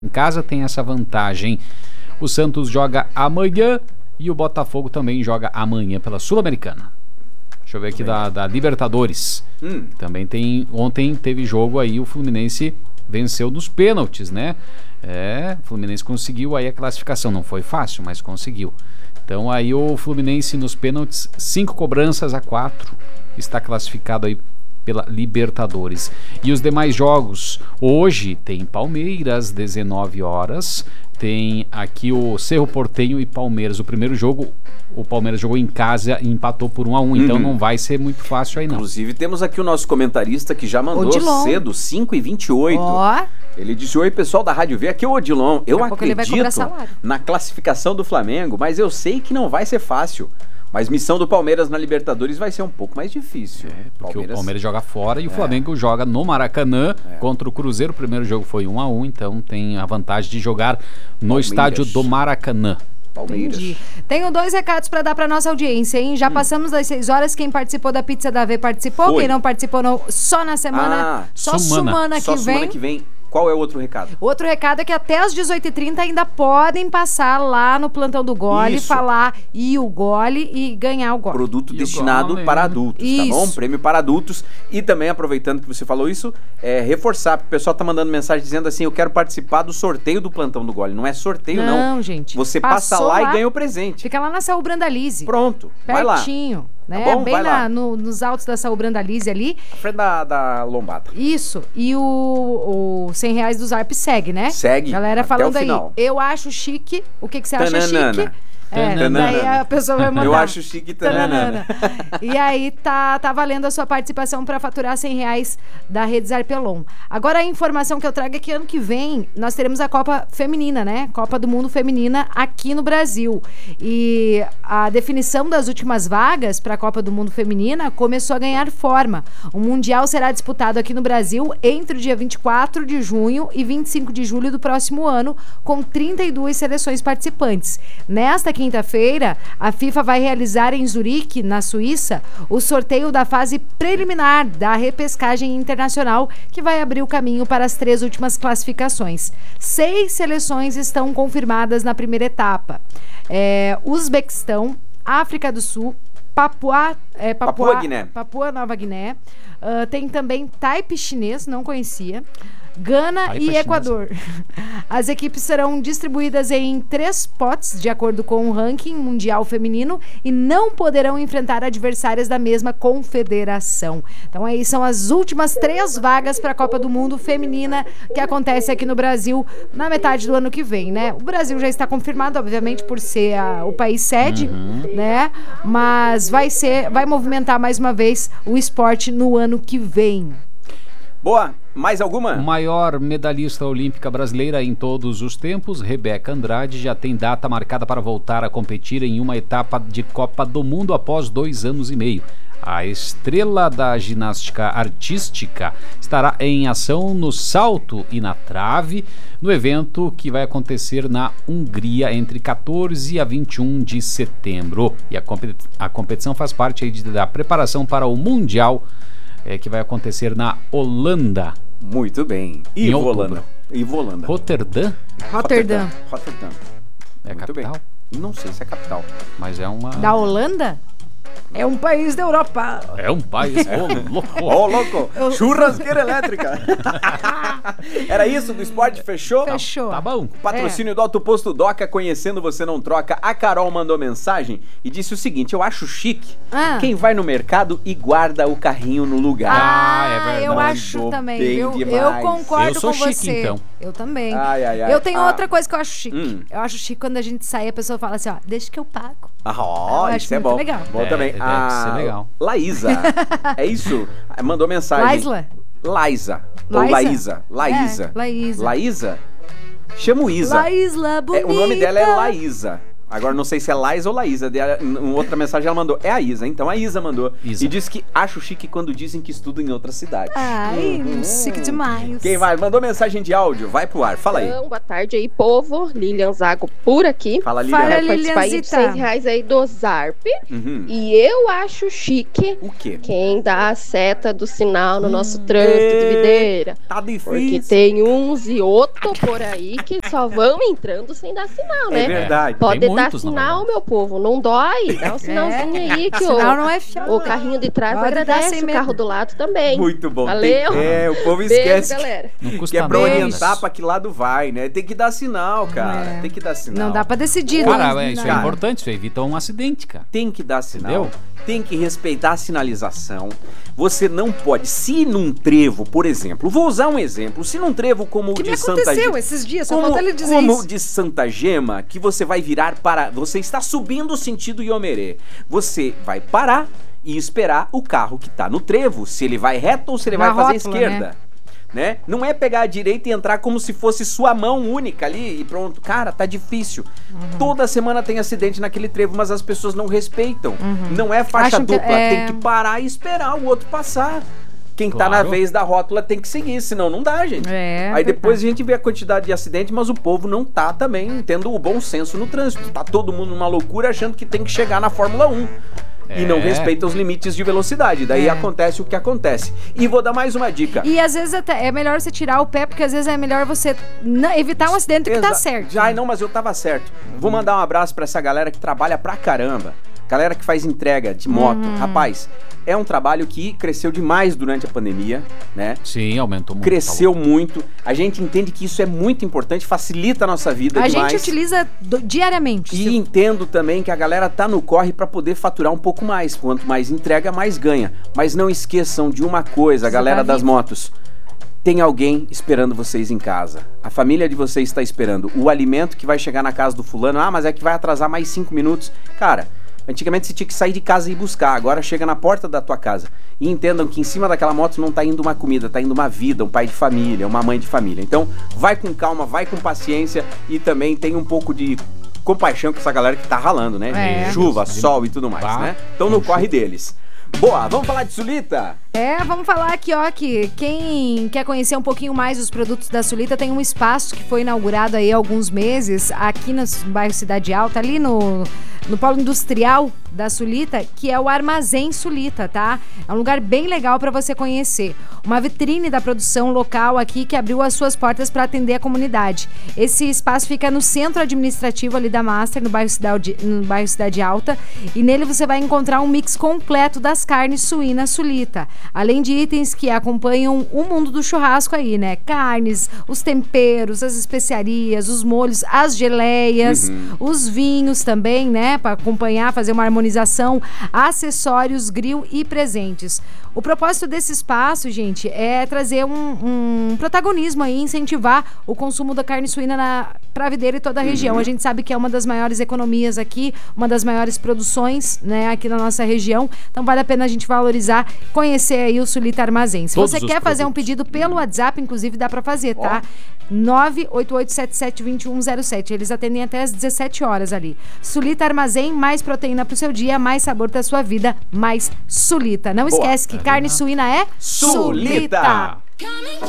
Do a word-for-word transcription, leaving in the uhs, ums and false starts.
Em casa tem essa vantagem. O Santos joga amanhã e o Botafogo também joga amanhã pela Sul-Americana. Deixa eu ver aqui da, da Libertadores. Hum. Também tem. Ontem teve jogo aí, o Fluminense venceu nos pênaltis, né? É, o Fluminense conseguiu aí a classificação. Não foi fácil, mas conseguiu. Então aí o Fluminense nos pênaltis, cinco cobranças a quatro, está classificado aí pela Libertadores. E os demais jogos, hoje tem Palmeiras, dezenove horas, tem aqui o Cerro Porteño e Palmeiras. O primeiro jogo, o Palmeiras jogou em casa e empatou por um a um, uhum. Então não vai ser muito fácil aí não. Inclusive temos aqui o nosso comentarista que já mandou cedo, cinco e vinte e oito. Ó. Ele disse: oi pessoal da Rádio V, aqui é o Odilon. Eu acredito na classificação do Flamengo, mas eu sei que não vai ser fácil. Mas missão do Palmeiras na Libertadores vai ser um pouco mais difícil. É, porque Palmeiras... o Palmeiras joga fora e o é. Flamengo joga no Maracanã é. contra o Cruzeiro. O primeiro jogo foi um a um, então tem a vantagem de jogar no Palmeiras. Estádio do Maracanã. Palmeiras. Entendi. Tenho dois recados para dar para nossa audiência, hein? Já hum. passamos das seis horas. Quem participou da Pizza da V participou. Foi. Quem não participou, não. Só na semana. Ah, só sumana. semana que só vem. Semana que vem. Qual é o outro recado? Outro recado é que até às dezoito e trinta ainda podem passar lá no Plantão do Gole, Isso. falar e o Gole e ganhar o Gole. Produto e destinado para adultos, isso. tá bom? Prêmio para adultos. E também, aproveitando que você falou isso, é, reforçar, o pessoal tá mandando mensagem dizendo assim: eu quero participar do sorteio do Plantão do Gole. Não é sorteio, não. Não, gente. Você passa lá, lá e ganha o presente. Fica lá na Saúl Brandalize. Pronto, vai lá. Pertinho. Né? Tá bom? Bem Vai na, lá. No, nos altos da Saúl Brandalize ali. À frente da, da lombada. Isso. E o, o cem reais do Zarp segue, né? Segue. Galera até falando o final. aí. Eu acho chique. O que, que você acha Tananana. chique? É, daí a pessoa vai mandar. Eu acho chique tananana. E aí tá, tá valendo a sua participação para faturar cem reais da Rede Zarpelon. Agora a informação que eu trago é que ano que vem nós teremos a Copa Feminina, né? Copa do Mundo Feminina aqui no Brasil. E a definição das últimas vagas para a Copa do Mundo Feminina começou a ganhar forma. O Mundial será disputado aqui no Brasil entre o dia vinte e quatro de junho e vinte e cinco de julho do próximo ano, com trinta e duas seleções participantes. Nesta quinta-feira, a FIFA vai realizar em Zurique, na Suíça, o sorteio da fase preliminar da repescagem internacional, que vai abrir o caminho para as três últimas classificações. Seis seleções estão confirmadas na primeira etapa. É, Uzbequistão, África do Sul, Papua, é, Papua, Papua Guiné. Papua Nova Guiné. Uh, tem também Taipe chinês, não conhecia. Gana Ai, e Equador. As equipes serão distribuídas em três potes, de acordo com o ranking mundial feminino, e não poderão enfrentar adversárias da mesma confederação. Então aí são as últimas três vagas para a Copa do Mundo Feminina, que acontece aqui no Brasil na metade do ano que vem, né? O Brasil já está confirmado, obviamente, por ser a, o país sede, uhum. né? Mas vai ser, vai movimentar mais uma vez o esporte no ano que vem. Boa, mais alguma? Maior medalhista olímpica brasileira em todos os tempos, Rebeca Andrade, já tem data marcada para voltar a competir em uma etapa de Copa do Mundo após dois anos e meio. A estrela da ginástica artística estará em ação no salto e na trave, no evento que vai acontecer na Hungria entre quatorze a vinte e um de setembro. E a, competi- a competição faz parte aí de, da preparação para o Mundial, É, que vai acontecer na Holanda. Muito bem. E Holanda. E Holanda. Roterdã? Roterdã. Roterdã. É a Muito capital? Bem. Não sei se é capital. Mas é uma... Da Holanda? É um país da Europa. É um país. Ô, oh, louco. Ô, oh, louco. Eu... Churrasqueira elétrica. Era isso do esporte? Fechou? Fechou. Tá bom. Patrocínio é. do Auto Posto Doca, conhecendo você não troca. A Carol mandou mensagem e disse o seguinte: eu acho chique ah. quem vai no mercado e guarda o carrinho no lugar. Ah, é verdade. Eu acho também. Eu, eu concordo eu sou com chique, você. Então. Eu também. Ai, ai, ai. Eu tenho ah. outra coisa que eu acho chique. Hum. Eu acho chique quando a gente sai e a pessoa fala assim, ó, deixa que eu pago. Ah, ó, eu isso é muito bom. legal. Bom é, também. Deve a ser legal. Laísa, é isso? Mandou mensagem. Laisla? Laísa. Ou Laísa. Laísa. É, Laísa. Laísa? Chama o Isa. Laísla bonita. É, o nome dela é Laísa. Agora não sei se é Laís ou Laísa. Uma outra mensagem ela mandou. É a Isa. Então a Isa mandou. Isa. E disse que acho chique quando dizem que estudam em outra cidade. Ai, hum, chique hum. demais. Quem vai? Mandou mensagem de áudio. Vai pro ar. Fala aí. Então, boa tarde aí, povo. Lilian Zago por aqui. Fala, Lilian. Fala, Quero participar aí de cem reais aí do Zarp. Uhum. E eu acho chique. O quê? Quem dá a seta do sinal no hum. nosso trânsito de videira. Tá difícil. Porque tem uns e outros por aí que só vão entrando sem dar sinal, né? É verdade. Pode dar sinal, meu povo, não dói. Dá um sinalzinho é. aí que o, não é fiel, o carrinho de trás Pode agradece, o carro medo. do lado também. Muito bom. Valeu. Tem, é, o povo Beijo, esquece galera. Não custa que é pra orientar pra que lado vai, né? Tem que dar sinal, cara. É. Tem que dar sinal. Não dá pra decidir. Cara, não, é, isso não. é importante, isso evita um acidente, cara. Tem que dar sinal. Entendeu? Tem que respeitar a sinalização. Você não pode, se num trevo, por exemplo, vou usar um exemplo, se num trevo como o de Santa Gema... Que aconteceu esses dias, só como, falta ele dizer como isso. o de Santa Gema, que você vai virar para... Você está subindo o sentido Iomerê. Você vai parar e esperar o carro que está no trevo, se ele vai reto ou se ele Na vai fazer rótula, esquerda. Né? Né? Não é pegar a direita e entrar como se fosse sua mão única ali e pronto. Cara, tá difícil. Uhum. Toda semana tem acidente naquele trevo, mas as pessoas não respeitam. Uhum. Não é faixa Acham dupla, que é... tem que parar e esperar o outro passar. Quem claro. tá na vez da rótula tem que seguir, senão não dá, gente. É, Aí depois verdade. a gente vê a quantidade de acidente, mas o povo não tá também tendo o bom senso no trânsito. Tá todo mundo numa loucura achando que tem que chegar na Fórmula um. É. E não respeita os limites de velocidade. Daí é. acontece o que acontece. E vou dar mais uma dica. E às vezes até é melhor você tirar o pé, porque às vezes é melhor você evitar um acidente do que tá certo. Já, não, mas eu tava certo. Vou mandar um abraço pra essa galera que trabalha pra caramba. Galera que faz entrega de moto. Uhum. Rapaz, é um trabalho que cresceu demais durante a pandemia, né? Sim, aumentou muito. Cresceu muito. A gente entende que isso é muito importante, facilita a nossa vida a demais. A gente utiliza do, diariamente. E entendo também que a galera tá no corre para poder faturar um pouco mais. Quanto mais entrega, mais ganha. Mas não esqueçam de uma coisa, a galera das motos. Tem alguém esperando vocês em casa. A família de vocês está esperando. O alimento que vai chegar na casa do fulano, ah, mas é que vai atrasar mais cinco minutos. Cara... Antigamente você tinha que sair de casa e ir buscar, agora chega na porta da tua casa. E entendam que em cima daquela moto não tá indo uma comida, tá indo uma vida, um pai de família, uma mãe de família. Então vai com calma, vai com paciência e também tem um pouco de compaixão com essa galera que tá ralando, né? É. Chuva, sol e tudo mais, né? Então no corre deles. Boa, vamos falar de Sulita? É, vamos falar aqui, ó, que quem quer conhecer um pouquinho mais os produtos da Sulita, tem um espaço que foi inaugurado aí há alguns meses, aqui no bairro Cidade Alta, ali no, no polo industrial da Sulita, que é o Armazém Sulita, tá? É um lugar bem legal para você conhecer. Uma vitrine da produção local aqui que abriu as suas portas para atender a comunidade. Esse espaço fica no centro administrativo ali da Master, no bairro Cidade, no bairro Cidade Alta, e nele você vai encontrar um mix completo das carnes suínas Sulita. Além de itens que acompanham o mundo do churrasco aí, né? Carnes, os temperos, as especiarias, os molhos, as geleias, uhum. os vinhos também, né? Para acompanhar, fazer uma harmonização, acessórios, grill e presentes. O propósito desse espaço, gente, é trazer um, um protagonismo aí, incentivar o consumo da carne suína para a videira e toda a região. Uhum. A gente sabe que é uma das maiores economias aqui, uma das maiores produções, né, aqui na nossa região. Então vale a pena a gente valorizar, conhecer aí o Sulita Armazém. Se Todos você quer produtos. fazer um pedido pelo WhatsApp, inclusive dá para fazer, tá? Oh. nove oito oito sete sete dois um zero sete. Eles atendem até às dezessete horas ali. Sulita Armazém, mais proteína pro seu dia, mais sabor pra sua vida, mais Sulita. Não Boa. esquece que carne suína é Sulita. Sulita.